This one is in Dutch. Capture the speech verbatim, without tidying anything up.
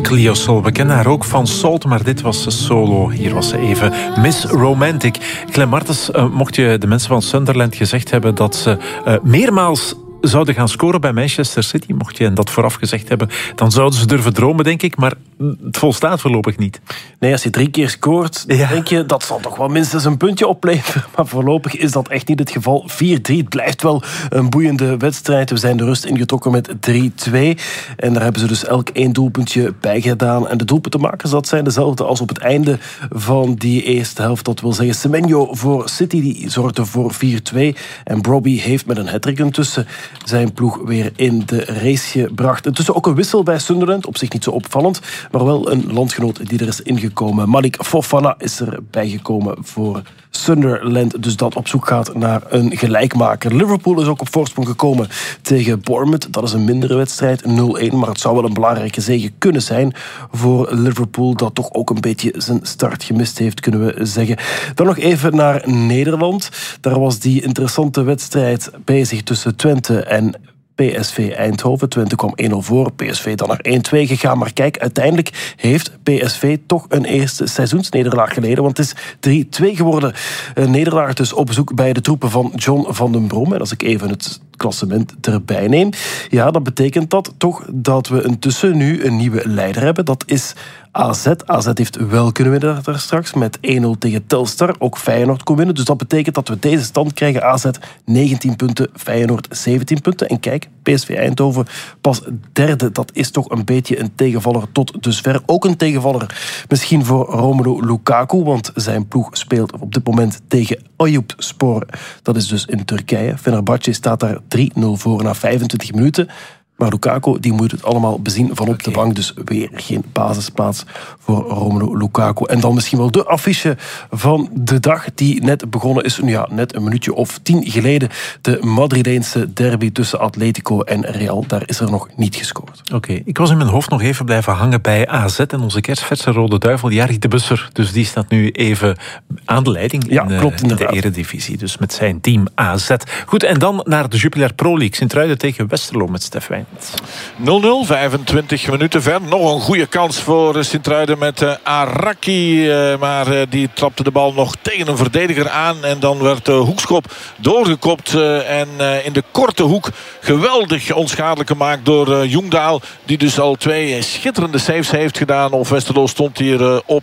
Cleo Sol. We kennen haar ook van Salt, maar dit was ze solo. Hier was ze even Miss Romantic. Clem Martens, uh, mocht je de mensen van Sunderland gezegd hebben dat ze uh, meermaals zouden gaan scoren bij Manchester City, mocht je hen dat vooraf gezegd hebben, dan zouden ze durven dromen, denk ik, maar het volstaat voorlopig niet. Nee, als je drie keer scoort, dan ja. denk je, dat zal toch wel minstens een puntje opleveren. Maar voorlopig is dat echt niet het geval. vier drie, het blijft wel een boeiende wedstrijd. We zijn de rust ingetrokken met drie twee. En daar hebben ze dus elk één doelpuntje bij gedaan. En de doelpuntenmakers, dat zijn dezelfde als op het einde van die eerste helft. Dat wil zeggen, Semenyo voor City, die zorgde voor vier twee. En Brobbey heeft met een hat-trick intussen zijn ploeg weer in de race gebracht. Intussen ook een wissel bij Sunderland, op zich niet zo opvallend, maar wel een landgenoot die er is ingekomen. Malik Fofana is er bijgekomen voor Sunderland, dus dat op zoek gaat naar een gelijkmaker. Liverpool is ook op voorsprong gekomen tegen Bournemouth. Dat is een mindere wedstrijd, nul een, maar het zou wel een belangrijke zege kunnen zijn voor Liverpool, dat toch ook een beetje zijn start gemist heeft, kunnen we zeggen. Dan nog even naar Nederland. Daar was die interessante wedstrijd bezig tussen Twente en P S V Eindhoven. Twente kwam één nul voor, P S V dan naar één twee gegaan. Maar kijk, uiteindelijk heeft P S V toch een eerste seizoensnederlaag geleden. Want het is drie twee geworden. Een nederlaag dus op bezoek bij de troepen van John van den Brom. En als ik even het klassement erbij neem, ja, dan betekent dat toch dat we intussen nu een nieuwe leider hebben. Dat is A Z. A Z heeft wel kunnen winnen daar straks met één nul tegen Telstar. Ook Feyenoord kon winnen. Dus dat betekent dat we deze stand krijgen. A Z negentien punten, Feyenoord zeventien punten. En kijk, P S V Eindhoven pas derde. Dat is toch een beetje een tegenvaller tot dusver. Ook een tegenvaller misschien voor Romelu Lukaku, want zijn ploeg speelt op dit moment tegen Eyüpspor. Dat is dus in Turkije. Fenerbahçe staat daar drie nul voor na vijfentwintig minuten. Maar Lukaku die moet het allemaal bezien van op okay. de bank. Dus weer geen basisplaats voor Romelu Lukaku. En dan misschien wel de affiche van de dag die net begonnen is. Ja, net een minuutje of tien geleden. De Madrileense derby tussen Atletico en Real. Daar is er nog niet gescoord. Oké, okay. Ik was in mijn hoofd nog even blijven hangen bij A Z en onze kerstverse Rode Duivel, Jari de Busser. Dus die staat nu even aan de leiding ja, in, klopt, in de Eredivisie. Dus met zijn team A Z. Goed, en dan naar de Jupiler Pro League. Sint-Truiden tegen Westerlo met Stef Wijn. nul nul, vijfentwintig minuten ver. Nog een goede kans voor Sint-Truiden met uh, Araki. Uh, maar uh, die trapte de bal nog tegen een verdediger aan. En dan werd de hoekschop doorgekopt. Uh, en uh, in de korte hoek geweldig onschadelijk gemaakt door uh, Jongdaal. Die dus al twee schitterende saves heeft gedaan. Of Westerlo stond hier uh, op